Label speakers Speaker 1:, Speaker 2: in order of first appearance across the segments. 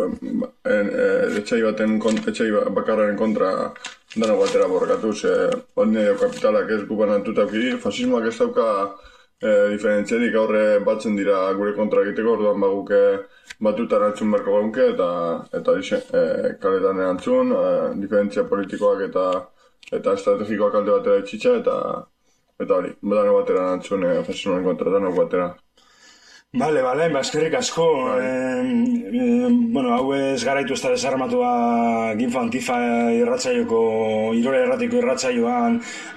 Speaker 1: etxai bakarraren kontra dana batera borrokatuz, ondino kapitalak ez gubanatutauki, fasismoak ez dauka diferentziarik aurre batzen dira gure kontra egiteko, orduan baguke batutan antzun berko gaunke, eta kaletan erantzun, diferentzia politikoak eta estrategikoak alde batera itxitxa, eta hori, dana batera antzun fasismoaren kontra, dana batera.
Speaker 2: Bale, eskerrik asko. Hau ez garaitu ez da desarmatua Ginfa Antifa irratzaioko, Irola Irratiko irratzaioan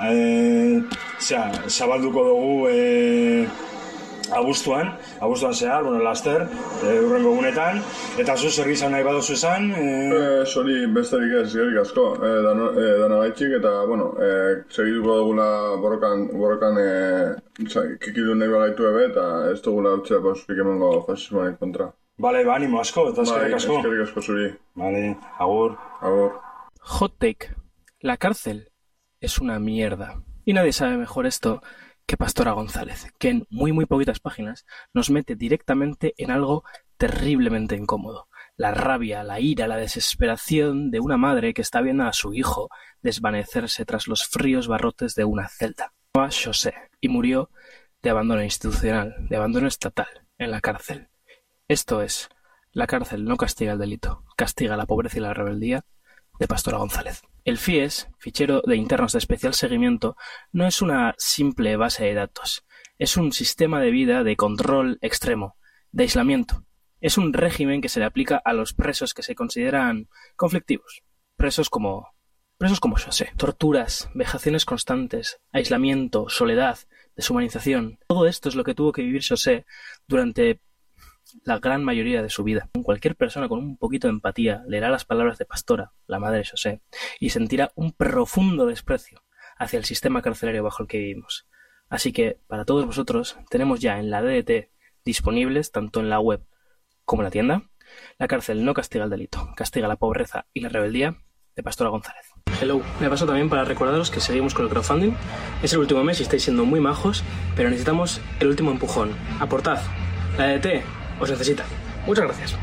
Speaker 2: zabalduko dugu abuztuan zehar, laster, urrengo gunetan, eta zu zer gizan nahi baduzu esan?
Speaker 1: Sori besterik ez, eskerrik asko, dana gaitxik, eta, segituko dugula borrokan kikidu nahi bagaitu ebe, eta ez dugula urtzea pausurik emango fasismoaren kontra.
Speaker 2: Bale, animo asko, eta eskerrik asko.
Speaker 1: Eskerrik asko zuri.
Speaker 2: Bale, agur.
Speaker 3: Hot take. La cárcel es una mierda. Y nadie sabe mejor esto que Pastora González, que en muy poquitas páginas nos mete directamente en algo terriblemente incómodo. La rabia, la ira, la desesperación de una madre que está viendo a su hijo desvanecerse tras los fríos barrotes de una celda. Se llamaba José y murió de abandono institucional, de abandono estatal, en la cárcel. Esto es, la cárcel no castiga el delito, castiga la pobreza y la rebeldía, de Pastora González. El FIES, Fichero de Internos de Especial Seguimiento, no es una simple base de datos. Es un sistema de vida de control extremo, de aislamiento. Es un régimen que se le aplica a los presos que se consideran conflictivos. Presos como José. Torturas, vejaciones constantes, aislamiento, soledad, deshumanización. Todo esto es lo que tuvo que vivir José durante la gran mayoría de su vida. Cualquier persona con un poquito de empatía leerá las palabras de Pastora, la madre de José, y sentirá un profundo desprecio hacia el sistema carcelario bajo el que vivimos. Así que, para todos vosotros, tenemos ya en la DDT disponibles, tanto en la web como en la tienda, La cárcel no castiga el delito, castiga la pobreza y la rebeldía, de Pastora González. Hello, me paso también para recordaros que seguimos con el crowdfunding. Es el último mes y estáis siendo muy majos, pero necesitamos el último empujón. Aportad. La DDT os necesita. Muchas gracias.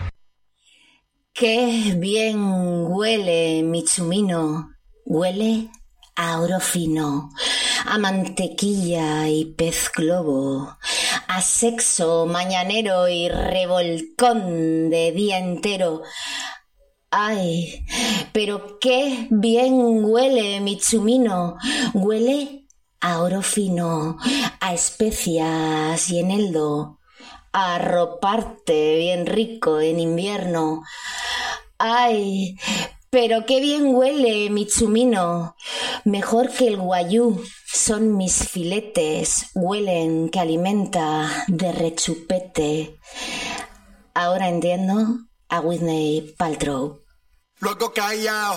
Speaker 4: Qué bien huele, Mitsumino. Huele a oro fino, a mantequilla y pez globo, a sexo mañanero y revolcón de día entero. Ay, pero qué bien huele, Mitsumino. Huele a oro fino, a especias y eneldo, a arroparte bien rico en invierno. Ay, pero qué bien huele, Mitsumino. Mejor que el guayú son mis filetes, huelen que alimenta de rechupete. Ahora entiendo a Whitney Paltrow.
Speaker 5: Luego callao,